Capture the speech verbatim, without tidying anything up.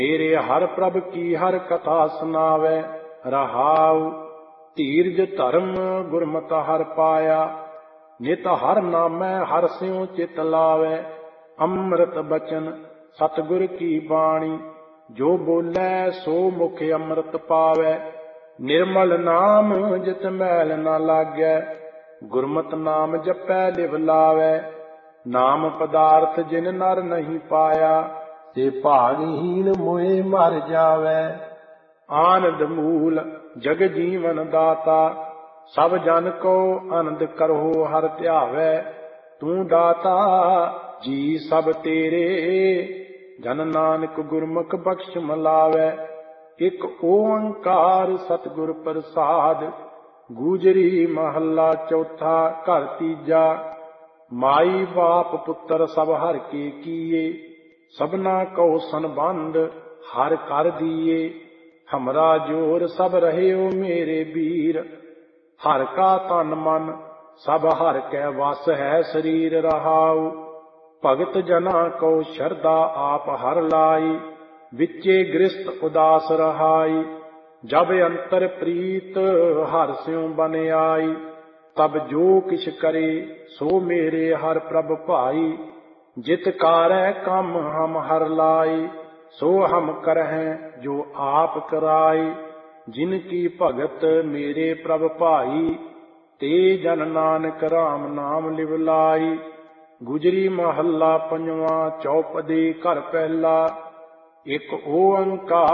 मेरे हर प्रभ की हर कथा सुनावे। रहाउ धीरज धर्म गुरमत हर पाया। नित हर नामै हर स्यों चित लावे। अमृत बचन सतगुर की बाणी। जो बोले सो मुख अमृत पावे। निर्मल नाम जित मैल न लागै। गुरमत नाम जपै लिव लावे। नाम पदार्थ जिन नर नहीं पाया। ते भागहीन मोए मर जावे। आनंद मूल जग जीवन दाता। सब जन को आनंद करो हर ध्यावे। तू दाता जी सब तेरे। जन नानक गुरमुख बख्श मिलावे। एक ओंकार सतगुर प्रसाद। गूजरी महला चौथा घर तीजा। माई बाप पुत्र सब हर के किए। सबना को संबंध हर कर दिए। हमरा जोर सब रहे ओ मेरे वीर। हर का तन मन सब हर कै वस है शरीर। रहाउ भगत जना को शरदा आप हर लाई। विचे गृहस्थ उदास रहाई। जब अंतर प्रीत हर स्यों बन आई। तब जो किछ करे सो मेरे हर प्रभ भाई। जित कारੈ कम हम हर लाई। सो हम करहें जो आप कराई। जिनकी भगत मेरे प्रभ भाई। ते जन नानक राम नाम लिव लाई। गुजरी महला पंजवा चौपदी घर पहला। एक ओंकार